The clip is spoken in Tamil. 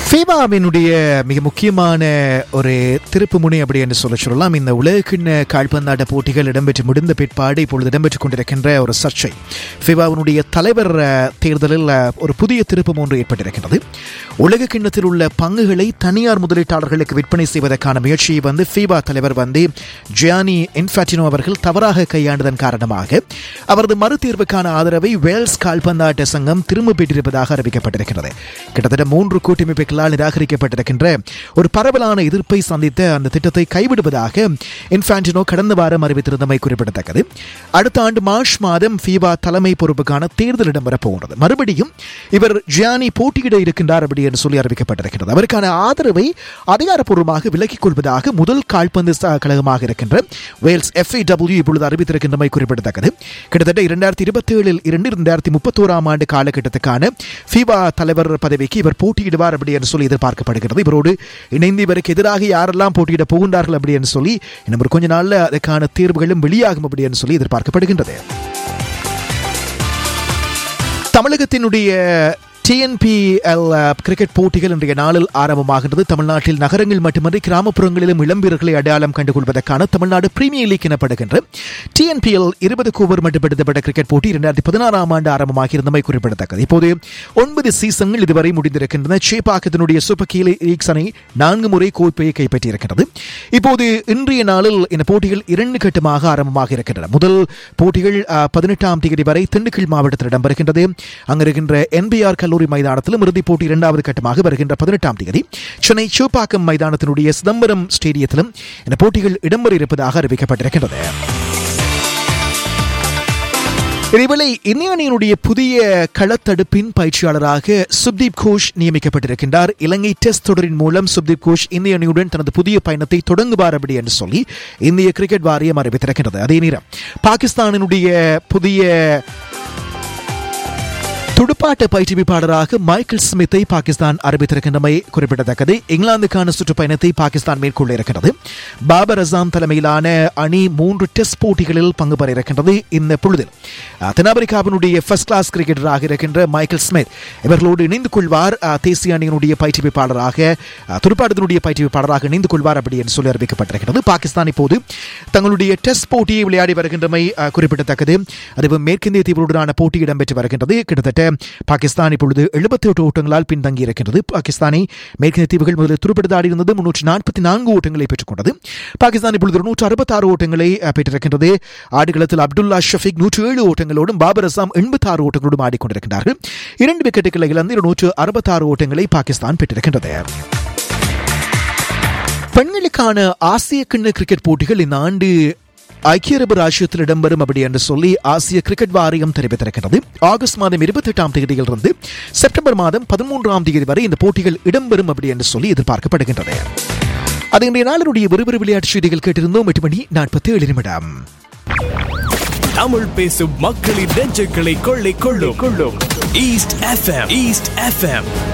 ஃபீபாவினுடைய மிக முக்கியமான ஒரு திருப்பு முனை அப்படி என்று சொல்லலாம். இந்த உலகக்கிண்ண கால்பந்தாட்ட போட்டிகள் இடம்பெற்று முடிந்த பிற்பாடு இப்பொழுது இடம்பெற்றுக் கொண்டிருக்கின்ற ஒரு சர்ச்சை. ஃபீபாவினுடைய தலைவர் தேர்தலில் ஒரு புதிய திருப்பம் ஒன்று ஏற்பட்டிருக்கிறது. உலகக்கிண்ணத்தில் உள்ள பங்குகளை தனியார் முதலீட்டாளர்களுக்கு விற்பனை செய்வதற்கான முயற்சியை ஃபீபா தலைவர் ஜியானி இன்ஃபான்டினோ அவர்கள் தவறாக கையாண்டதன் காரணமாக அவரது மறுதீர்வுக்கான ஆதரவை வேல்ஸ் கால்பந்தாட்ட சங்கம் திரும்ப பெற்றிருப்பதாக அறிவிக்கப்பட்டிருக்கிறது. கிட்டத்தட்ட 3 கூட்டமைப்புகளால் நிராகரிக்கப்பட்டிருக்கின்ற ஒரு பரவலான எதிர்ப்பை சந்தித்த அந்த திட்டத்தை கைவிடுவதாக இன்ஃபான்டினோ கடந்த வாரம் அறிவித்திருந்தமை குறிப்பிடத்தக்கது. அடுத்த ஆண்டு மார்ச் மாதம் ஃபீபா தலைமை பொறுப்புக்கான தேர்தல் இடம்பெறப் போகிறது. மறுபடியும் இவர் ஜியானி போட்டியிட இருக்கின்றார் அப்படி என்று சொல்லி அறிவிக்கப்பட்டிருக்கிறது. அவருக்கான ஆதரவை அதிகாரப்பூர்வமாக விலக்கிக் கொள்வதாக முதல் கால்பந்து கழகமாக இருக்கின்ற வேல்ஸ் FAW இப்பொழுது அறிவித்திருக்கின்றமை குறிப்பிடத்தக்கது. கிட்டத்தட்ட 2027 இருந்து 2031 ஆண்டு காலகட்டத்துக்கான ஃபீபா தலைவர் பதவிக்கு இவர் போட்டியிடுவார் அப்படி என்று சொல்லி எதிர்பார்க்கப்படுகிறது. இவரோடு இணைந்து இவருக்கு எதிராக யாரெல்லாம் போட்டியிட போகின்றார்கள் அப்படி என்று சொல்லி இன்னும் ஒரு கொஞ்ச நாள்ல அதற்கான தீர்வுகளும் வெளியாகும் அப்படி என்று சொல்லி எதிர்பார்க்கப்படுகின்றது. தமிழகத்தினுடைய TNPL கிரிக்கெட் போட்டிகள் இன்றைய நாளில் ஆரம்பமாகின்றது. தமிழ்நாட்டில் நகரங்கள் மட்டுமன்றி கிராமப்புறங்களிலும் இளம்பீரர்களை அடையாளம் கண்டுகொள்வதற்கான தமிழ்நாடு பிரீமியர் லீக் எனப்படுகின்ற TNPL 20 ஓவர் மட்டுப்படுத்தப்பட்ட கிரிக்கெட் போட்டி 2016 ஆண்டு ஆரம்பமாகியிருந்தமை குறிப்பிடத்தக்கது. இப்போது 9 சீசன்கள் இதுவரை முடிந்திருக்கின்றன. சேப்பாக்கத்தினுடைய சூப்பர் கீழ் லீக்ஸ் அணி 4 முறை கோப்பையை கைப்பற்றியிருக்கிறது. இப்போது இன்றைய நாளில் இந்த போட்டிகள் 2 கட்டமாக ஆரம்பமாக இருக்கின்றன. முதல் போட்டிகள் 18ஆம் தேதி வரை திண்டுக்கல் மாவட்டத்தில் இடம்பெறுகின்றது. அங்கிருக்கின்ற NBR கல்லூரி மைதானத்திலும் இறுதிப் போட்டி 2வது கட்டமாக வருகின்ற 18ஆம் தேதி சென்னை சூப்பாக்கம் மைதானத்தினுடைய சிதம்பரம் ஸ்டேடியத்திலும் இந்த போட்டிகள் இடம்பெற இருப்பதாக அறிவிக்கப்பட்டிருக்கிறது. இதேவேளை இந்திய அணியினுடைய புதிய களத்தடுப்பின் பயிற்சியாளராக சுப்தீப் கோஷ் நியமிக்கப்பட்டிருக்கின்றார். இலங்கை டெஸ்ட் தொடரின் மூலம் சுப்தீப் கோஷ் இந்திய அணியுடன் தனது புதிய பயணத்தை தொடங்குவார் அப்படி என்று சொல்லி இந்திய கிரிக்கெட் வாரியம் அறிவித்திருக்கின்றது. அதே நேரம் பாகிஸ்தானினுடைய புதிய துடுப்பாட்ட பயிற்றுவிப்பாளராக மைக்கேல் ஸ்மித்தை பாகிஸ்தான் அறிவித்திருக்கின்றமை குறிப்பிடத்தக்கது. இங்கிலாந்துக்கான சுற்றுப்பயணத்தை பாகிஸ்தான் மேற்கொள்ள இருக்கிறது. பாபர் அசாம் தலைமையிலான அணி 3 டெஸ்ட் போட்டிகளில் பங்கு பெற இருக்கின்றது. இந்த பொழுதில் தென்னாப்பிரிக்காவினுடைய ஃபர்ஸ்ட் கிளாஸ் கிரிக்கெட்டராக இருக்கின்ற மைக்கேல் ஸ்மித் இவர்களோடு இணைந்து கொள்வார். தேசிய அணியினுடைய பயிற்றுவிப்பாளராக துடுப்பாட்டத்தினுடைய பயிற்றுவிப்பாளராக இணைந்து கொள்வார் அப்படி என்று சொல்லி அறிவிக்கப்பட்டிருக்கிறது. பாகிஸ்தான் இப்போது தங்களுடைய டெஸ்ட் போட்டியை விளையாடி வருகின்றமை குறிப்பிடத்தக்கது. அதுவும் மேற்கிந்திய தீவுடனான போட்டி இடம்பெற்று வருகின்றது. கிட்டத்தட்ட பாகிஸ்தான் இப்பொழுது 78 ஓட்டங்களால் பின்தங்கி இருக்கின்றது. பாகிஸ்தானை மேற்கிந்திய தீவுகள் முதலில் துடுப்படுத்தாடி இருந்தது. 344 ஓட்டங்களை பெற்றுக் கொண்டது. பாகிஸ்தான் இப்பொழுது 166 ஓட்டங்களை பெற்றிருக்கின்றது. ஆடுகளத்தில் அப்துல்லா ஷஃபீக் 107 ஓட்டங்களோடும் பாபர் அசாம் 86 ஓட்டங்களோடும் ஆடிக்கொண்டிருக்கின்றார்கள். 2 விக்கெட்டுகளை இழந்து 166 ஓட்டங்களை பாகிஸ்தான் பெற்றிருக்கின்றது. பெண்களுக்கான ஆசிய கிண்ண கிரிக்கெட் போட்டிகள் இந்த ஆண்டு ஐக்கிய அரபு ராஜ்யத்தில் இடம்பெறும் அப்படி என்று சொல்லி ஆசிய கிரிக்கெட் வாரியம் தெரிவித்திருக்கிறது. ஆகஸ்ட் மாதம் 28ஆம் தேதியிலிருந்து செப்டம்பர் மாதம் 13ஆம் தேதி வரை இந்த போட்டிகள் இடம்பெறும் அப்படி என்று சொல்லி எதிர்பார்க்கப்படுகின்றது. அது இன்றைய நாளினுடைய விறுவிறு விளையாட்டு செய்திகள் கேட்டிருந்தோம். 8:47. தமிழ் பேசும் மக்களின் நெஞ்சங்களை கொள்ளை கொள்ளும் ஈஸ்ட் FM